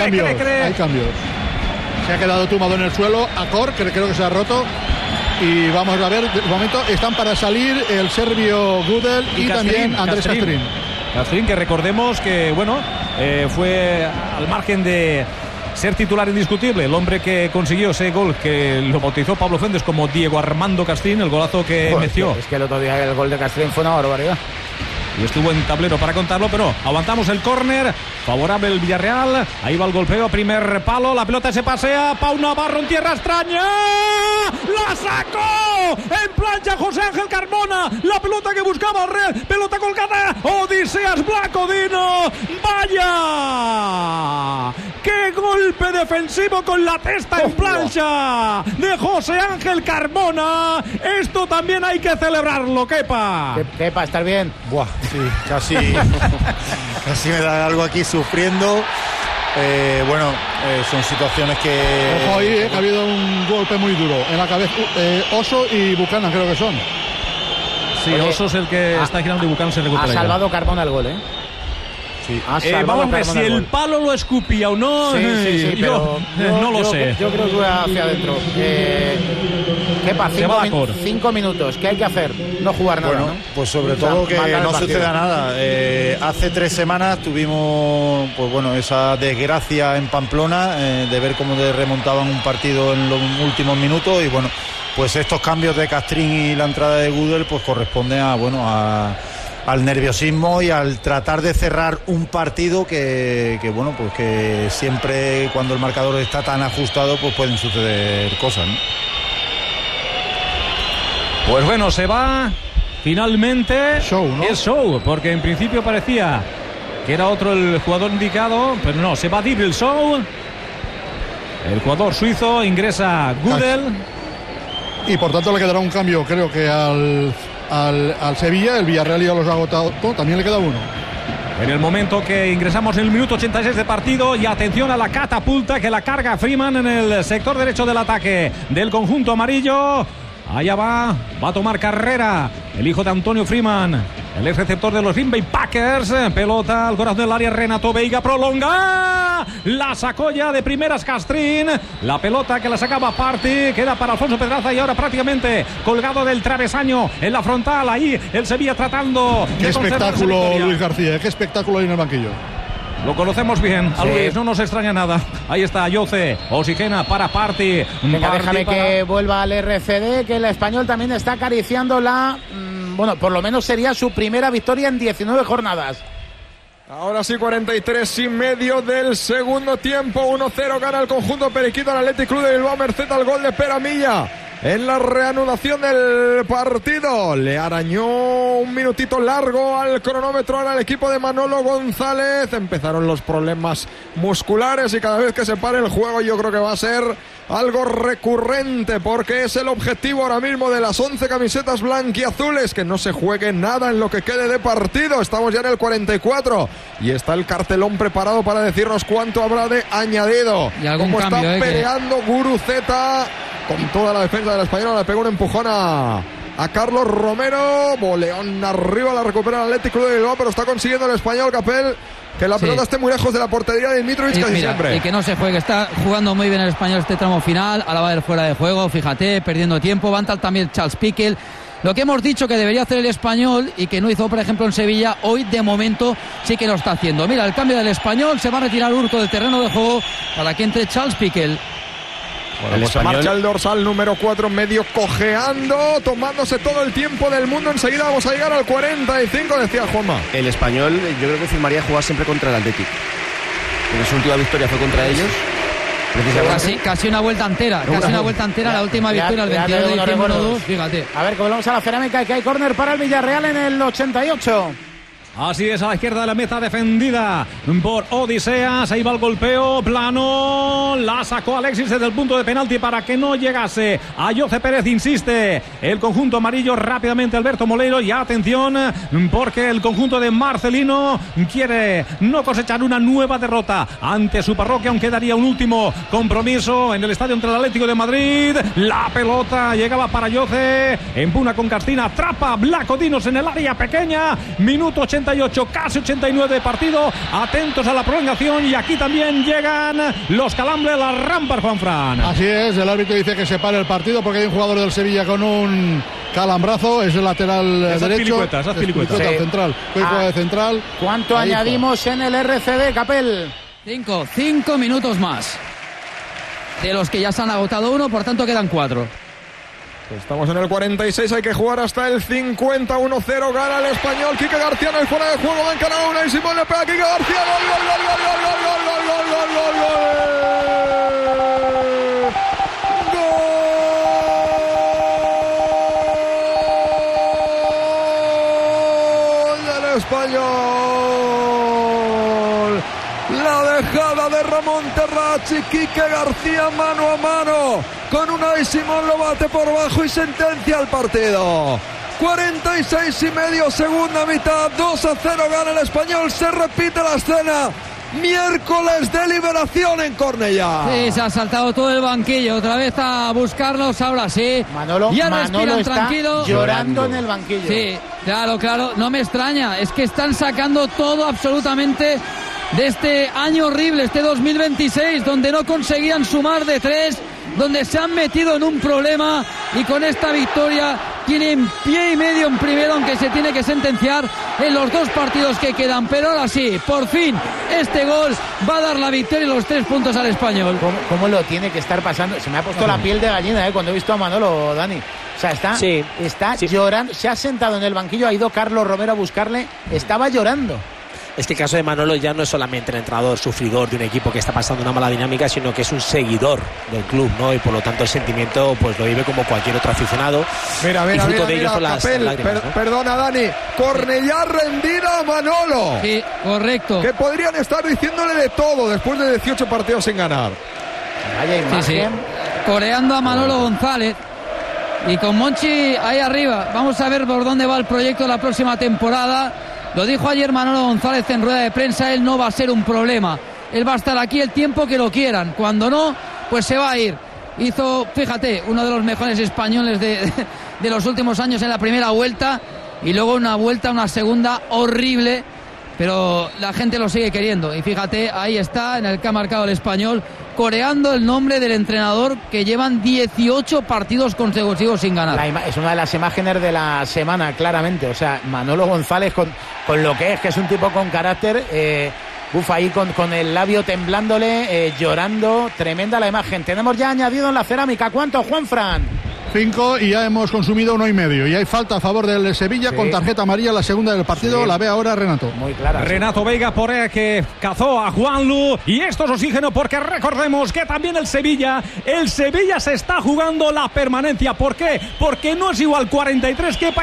cambios. Se ha quedado tumbado en el suelo Akor, que creo que se ha roto. Y vamos a ver, de momento están para salir el serbio Gudel y también Andrés Castrín. Castrín, que recordemos que, bueno, fue al margen de ser titular indiscutible, el hombre que consiguió ese gol que lo bautizó Pablo Fuentes como Diego Armando Castrín, el golazo que metió. Es que el otro día el gol de Castrín fue una barbaridad. Y estuvo en tablero para contarlo, pero aguantamos el córner, favorable el Villarreal. Ahí va el golpeo, primer palo, la pelota se pasea, Pau Navarro en tierra extraña, la sacó en plancha José Ángel Carmona, la pelota que buscaba Real, pelota colgada, Odiseas Blacodino, vaya, qué golpe defensivo con la testa en plancha de José Ángel Carmona. Esto también hay que celebrarlo, Kepa. Kepa, ¿estar bien? Buah, sí, casi me da algo aquí sufriendo. Son situaciones que... Ojo ahí, ha habido un golpe muy duro en la cabeza. Oso y Buchanan creo que son. Sí, Oso es el que está girando y Buchanan se recupera. Ha salvado Carmona el gol, Sí. Vamos a ver si el palo lo escupía o no. Sí, yo no lo sé. Yo creo que va hacia adentro. Kepa, 5 minutos. ¿Qué hay que hacer? No jugar nada. Bueno, ¿no? Pues sobre todo que no suceda nada. Hace 3 semanas tuvimos esa desgracia en Pamplona de ver cómo remontaban un partido en los últimos minutos y bueno, pues estos cambios de Castrín y la entrada de Gudel pues corresponden al nerviosismo y al tratar de cerrar un partido que siempre cuando el marcador está tan ajustado pues pueden suceder cosas, ¿no? Pues bueno, se va finalmente. Show, ¿no? Es Show, porque en principio parecía que era otro el jugador indicado, pero no, se va Dibble Show. El jugador suizo, ingresa Gudel. Y por tanto le quedará un cambio, creo que al Sevilla. El Villarreal ya los ha agotado todo, también le queda uno. En el momento que ingresamos en el minuto 86 de partido, y atención a la catapulta que la carga Freeman en el sector derecho del ataque del conjunto amarillo. Allá va a tomar carrera el hijo de Antonio Freeman, el ex receptor de los Green Bay Packers. Pelota al corazón del área, Renato Veiga prolonga, la sacó ya de primeras Castrín, la pelota que la sacaba Party, queda para Alfonso Pedraza y ahora prácticamente colgado del travesaño en la frontal. Ahí el Sevilla tratando. Qué espectáculo, Luis García, qué espectáculo ahí en el banquillo. Lo conocemos bien, a Sí. Luis, no nos extraña nada. Ahí está Yoce, oxigena para Party. Venga, déjame que vuelva al RCD, que el español también está acariciando por lo menos sería su primera victoria en 19 jornadas. Ahora sí, 43,5 del segundo tiempo. 1-0 gana el conjunto periquito al Athletic Club de Bilbao, merced al gol de Peramilla. En la reanudación del partido le arañó un minutito largo al cronómetro al equipo de Manolo González. Empezaron los problemas musculares y cada vez que se pare el juego yo creo que va a ser algo recurrente, porque es el objetivo ahora mismo de las 11 camisetas blanquiazules, que no se juegue nada en lo que quede de partido. Estamos ya en el 44 y está el cartelón preparado para decirnos cuánto habrá de añadido. Y algún Como cambio, está peleando Guruceta con toda la defensa de la española, le pegó un empujón a Carlos Romero. Boleón arriba, la recupera el Athletic Club de Bilbao, pero está consiguiendo el español Capel que la pelota esté muy lejos de la portería de Dimitrovic casi siempre. Y que no se juegue, está jugando muy bien el español este tramo final. Ahora va a ir fuera de juego, fíjate, perdiendo tiempo. Va a entrar también Charles Piquel. Lo que hemos dicho que debería hacer el español y que no hizo, por ejemplo, en Sevilla, hoy de momento sí que lo está haciendo. Mira, el cambio del español, se va a retirar Hurto del terreno de juego para que entre Charles Piquel. Bueno, se marcha el dorsal número 4, medio cojeando, tomándose todo el tiempo del mundo. Enseguida vamos a llegar al 45, decía Juanma. El español, yo creo que firmaría jugar siempre contra el Athletic, porque su última victoria fue contra ellos. Casi una vuelta entera, la última victoria el 22 de diciembre 1-2, fíjate. A ver, que volvemos a la cerámica, que hay córner para el Villarreal en el 88. Así es, a la izquierda de la meta defendida por Odiseas. Ahí va el golpeo plano, la sacó Alexis desde el punto de penalti para que no llegase a Yoce Pérez. Insiste el conjunto amarillo, rápidamente Alberto Moleiro. Y atención, porque el conjunto de Marcelino quiere no cosechar una nueva derrota ante su parroquia, aunque daría un último compromiso en el estadio entre el Atlético de Madrid. La pelota llegaba para Yoce, empuna con Castrín, atrapa Blacodinos en el área pequeña. Minuto 80 88, casi 89 de partido. Atentos a la prolongación y aquí también llegan los calambres, las rampas, Juanfran. Así es, el árbitro dice que se pare el partido porque hay un jugador del Sevilla con un calambrazo, es el lateral derecho. Esas pilicuetas. Sí. Central. De central. ¿Cuánto ahí añadimos en el RCD, Capel? 5 minutos más. De los que ya se han agotado uno, por tanto quedan 4. Estamos en el 46, hay que jugar hasta el 50, 1-0, gana el Español. Quique García en el fuera de juego, va a encarar una y Simón le pega a Quique García. ¡Gol del Español! La dejada de Ramón Terrach, Quique García mano a mano con Unai Simón, lo bate por bajo y sentencia el partido. 46 y medio, segunda mitad, 2-0 gana el Español. Se repite la escena, miércoles de liberación en Cornellá. Sí, se ha saltado todo el banquillo, otra vez a buscarlos, ahora sí. Manolo está tranquilo, llorando en el banquillo. Sí, claro, no me extraña, es que están sacando todo absolutamente de este año horrible, este 2026, donde no conseguían sumar de 3, donde se han metido en un problema, y con esta victoria tienen pie y medio en primero, aunque se tiene que sentenciar en los 2 partidos que quedan. Pero ahora sí, por fin, este gol va a dar la victoria y los 3 puntos al Español. ¿Cómo lo tiene que estar pasando? Se me ha puesto la piel de gallina cuando he visto a Manolo, Dani. O sea, está llorando, se ha sentado en el banquillo, ha ido Carlos Romero a buscarle, estaba llorando. Es que el caso de Manolo ya no es solamente el entrenador sufridor de un equipo que está pasando una mala dinámica, sino que es un seguidor del club, ¿no? Y por lo tanto el sentimiento pues lo vive como cualquier otro aficionado. Mira, Capel, perdona, Dani, Cornellá rendida a Manolo. Sí, correcto. Que podrían estar diciéndole de todo después de 18 partidos sin ganar. Vaya imagen. Sí. Coreando a Manolo González. Y con Monchi ahí arriba. Vamos a ver por dónde va el proyecto la próxima temporada. Lo dijo ayer Manolo González en rueda de prensa, él no va a ser un problema. Él va a estar aquí el tiempo que lo quieran. Cuando no, pues se va a ir. Hizo, fíjate, uno de los mejores españoles de los últimos años en la primera vuelta, y luego una segunda horrible, pero la gente lo sigue queriendo. Y fíjate, ahí está, en el que ha marcado el Español, coreando el nombre del entrenador, que llevan 18 partidos consecutivos sin ganar. Es una de las imágenes de la semana, claramente. O sea, Manolo González con lo que es un tipo con carácter, ahí con el labio temblándole, llorando. Tremenda la imagen. Tenemos ya añadido en la cerámica, ¿cuánto, Juanfran? 5 y ya hemos consumido 1,5. Y hay falta a favor del Sevilla con tarjeta amarilla, la segunda del partido. La ve ahora Renato. Muy clara. Renato Veiga por que cazó a Juanlu. Y esto es oxígeno porque recordemos que también el Sevilla se está jugando la permanencia. ¿Por qué? Porque no es igual 43 que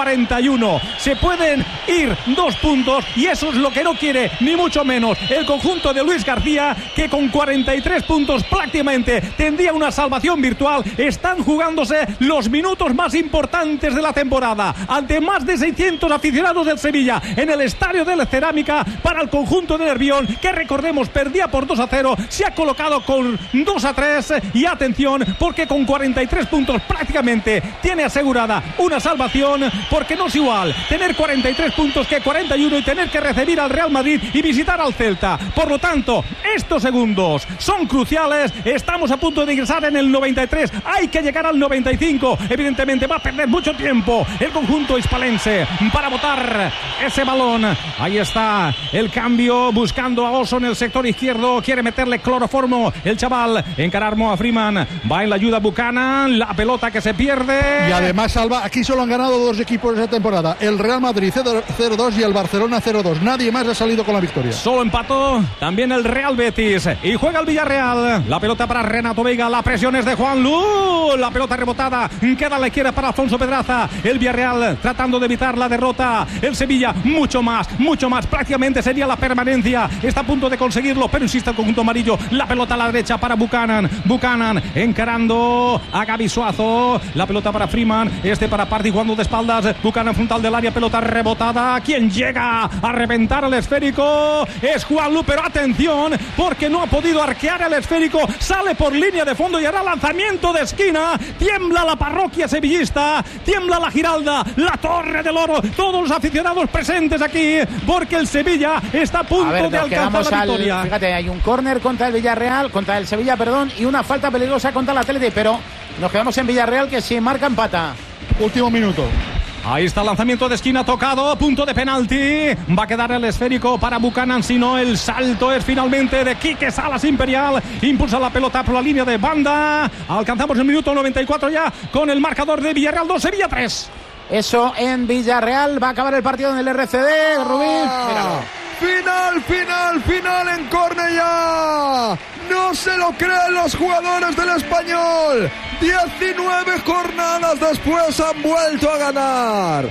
41. Se pueden ir 2 puntos y eso es lo que no quiere ni mucho menos el conjunto de Luis García, que con 43 puntos prácticamente tendría una salvación virtual. Están jugándose los minutos más importantes de la temporada ante más de 600 aficionados del Sevilla en el estadio de la Cerámica para el conjunto de Nervión, que recordemos perdía por 2-0, se ha colocado con 2-3 y atención porque con 43 puntos prácticamente tiene asegurada una salvación, porque no es igual tener 43 puntos que 41 y tener que recibir al Real Madrid y visitar al Celta. Por lo tanto, estos segundos son cruciales. Estamos a punto de ingresar en el 93, hay que llegar al 95. Evidentemente va a perder mucho tiempo el conjunto hispalense para botar ese balón. Ahí está el cambio, buscando a Oso en el sector izquierdo, quiere meterle cloroformo el chaval, encarar a Freeman, va en la ayuda Buchanan, la pelota que se pierde. Y además, Salva, aquí solo han ganado 2 equipos esa temporada, el Real Madrid 0-2 y el Barcelona 0-2, nadie más ha salido con la victoria. Solo empató también el Real Betis y juega el Villarreal. La pelota para Renato Veiga, la presión es de Juanlu, la pelota rebotada, queda a la izquierda para Alfonso Pedraza. El Villarreal tratando de evitar la derrota. El Sevilla mucho más, prácticamente sería la permanencia, está a punto de conseguirlo, pero insiste el conjunto amarillo. La pelota a la derecha para Buchanan encarando a Gaby Suazo, la pelota para Freeman, para Party jugando de espaldas. Buchanan frontal del área, pelota rebotada. Quien llega a reventar el esférico es Juanlu, pero atención porque no ha podido arquear el esférico, sale por línea de fondo y hará lanzamiento de esquina. Tiembla tiembla la parroquia sevillista, tiembla la Giralda, la Torre del Oro, todos los aficionados presentes aquí, porque el Sevilla está a punto de alcanzar la victoria. Fíjate, hay un córner contra el Villarreal, contra el Sevilla, perdón, y una falta peligrosa contra el Atlético, pero nos quedamos en Villarreal, que si marca empata. Último minuto. Ahí está el lanzamiento de esquina tocado, punto de penalti. Va a quedar el esférico para Buchanan, si no el salto es finalmente de Quique Salas Imperial. Impulsa la pelota por la línea de banda. Alcanzamos el minuto 94 ya con el marcador de Villarreal 2, Sevilla 3. Eso en Villarreal. Va a acabar el partido en el RCD, Rubín. Final en Cornellá. No se lo creen los jugadores del Español. 19 jornadas después han vuelto a ganar.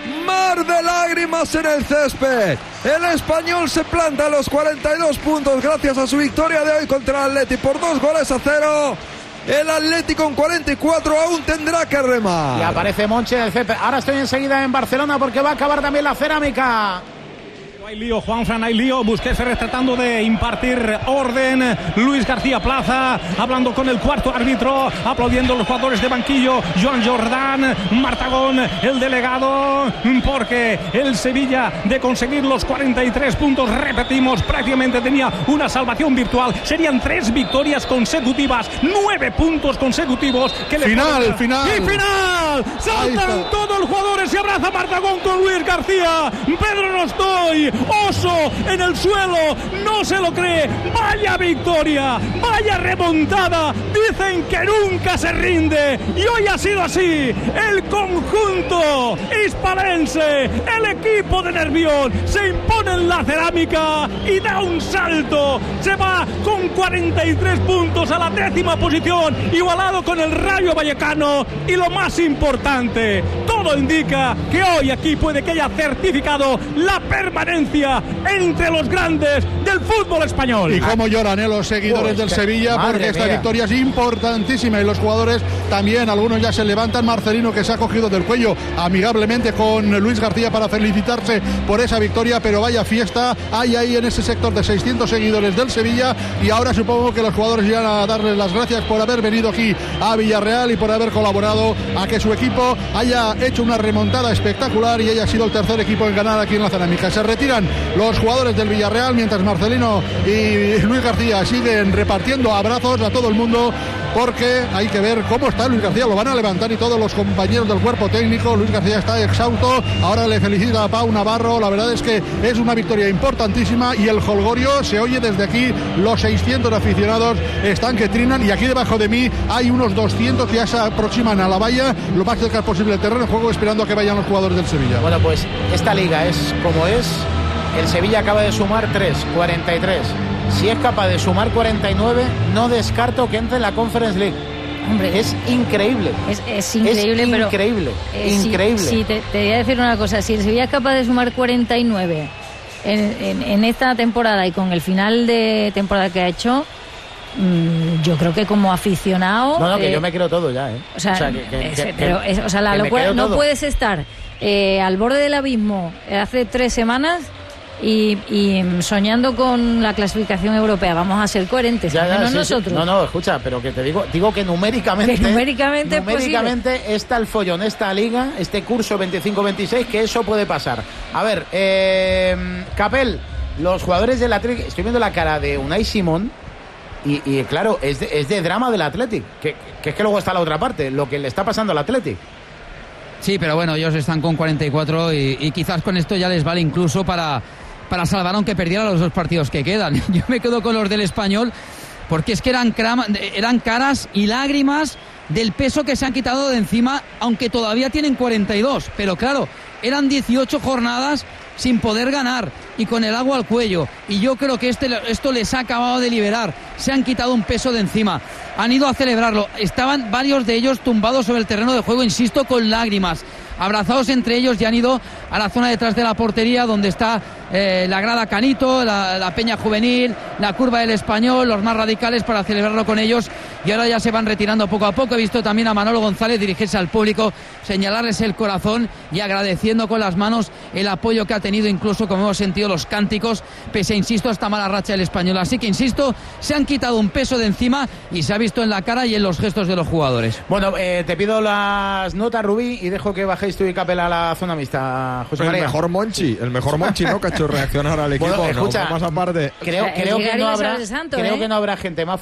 Mar de lágrimas en el césped. El Español se planta a los 42 puntos gracias a su victoria de hoy contra el Atleti por 2-0. El Atlético con 44 aún tendrá que remar. Y aparece Monchi en el césped. Ahora estoy enseguida en Barcelona porque va a acabar también la cerámica. Hay lío, Juanfran, hay lío. Busquets tratando de impartir orden. Luis García Plaza hablando con el cuarto árbitro, aplaudiendo los jugadores de banquillo. Joan Jordán, Martagón, el delegado, porque el Sevilla, de conseguir los 43 puntos, repetimos, prácticamente tenía una salvación virtual. Serían 3 victorias consecutivas, 9 puntos consecutivos. Que le final. ¡Y final! Saltan todos los jugadores y abraza Martagón con Luis García. Pedro Rostoy, oso en el suelo, no se lo cree. Vaya victoria, vaya remontada. Dicen que nunca se rinde y hoy ha sido así. El conjunto hispalense, el equipo de Nervión, se impone en la cerámica y da un salto. Se va con 43 puntos a la 10ª posición, igualado con el Rayo Vallecano. Y lo más importante, todo indica que hoy aquí puede que haya certificado la permanencia entre los grandes del fútbol español. Y cómo lloran los seguidores del Sevilla, porque esta victoria es importantísima y los jugadores también, algunos ya se levantan. Marcelino, que se ha cogido del cuello amigablemente con Luis García para felicitarse por esa victoria, pero vaya fiesta hay ahí en ese sector de 600 seguidores del Sevilla. Y ahora supongo que los jugadores irán a darles las gracias por haber venido aquí a Villarreal y por haber colaborado a que su equipo haya hecho una remontada espectacular y haya sido el tercer equipo en ganar aquí en la cerámica. Se retiran los jugadores del Villarreal mientras Marcelino y Luis García siguen repartiendo abrazos a todo el mundo, porque hay que ver cómo está Luis García. Lo van a levantar y todos los compañeros del cuerpo técnico. Luis García está exhausto, ahora le felicita a Pau Navarro. La verdad es que es una victoria importantísima y el jolgorio se oye desde aquí. Los 600 aficionados están que trinan y aquí debajo de mí hay unos 200 que ya se aproximan a la valla lo más cerca posible del terreno de juego, esperando a que vayan los jugadores del Sevilla. Bueno, pues esta liga es como es. El Sevilla acaba de sumar 43. Si es capaz de sumar 49, no descarto que entre en la Conference League. Hombre, es increíble. Es increíble, pero... Increíble. Sí, te voy a decir una cosa. Si el Sevilla es capaz de sumar 49 en esta temporada y con el final de temporada que ha hecho, yo creo que como aficionado... No, que yo me creo todo ya, O sea, la locura... No puedes estar al borde del abismo hace 3 semanas... Y soñando con la clasificación europea. Vamos a ser coherentes, al menos nosotros. Sí. No, escucha, pero que te digo que numéricamente está el follón, esta liga, este curso 25-26, que eso puede pasar. A ver, Capel, los jugadores del Athletic, estoy viendo la cara de Unai Simón y claro, es de drama del Athletic, que es que luego está la otra parte, lo que le está pasando al Athletic. Sí, pero bueno, ellos están con 44 y quizás con esto ya les vale incluso para salvar, aunque perdiera los 2 partidos que quedan. Yo me quedo con los del Español, porque es que eran caras y lágrimas del peso que se han quitado de encima, aunque todavía tienen 42. Pero claro, eran 18 jornadas sin poder ganar y con el agua al cuello. Y yo creo que esto les ha acabado de liberar. Se han quitado un peso de encima. Han ido a celebrarlo. Estaban varios de ellos tumbados sobre el terreno de juego, insisto, con lágrimas, abrazados entre ellos, y han ido a la zona detrás de la portería donde está la grada Canito, la Peña Juvenil, la curva del Español, los más radicales para celebrarlo con ellos, y ahora ya se van retirando poco a poco. He visto también a Manolo González dirigirse al público, señalarles el corazón y agradeciendo con las manos el apoyo que ha tenido, incluso como hemos sentido los cánticos, pese, insisto, a esta mala racha del Español. Así que, insisto, se han quitado un peso de encima y se ha visto en la cara y en los gestos de los jugadores. Bueno, te pido las notas, Rubí, y dejo que bajéis tú y Capela a la zona mixta, José María. El mejor Monchi, ¿no? Que ha hecho reaccionar al equipo. Bueno, escucha, no, más aparte. Creo que no habrá gente más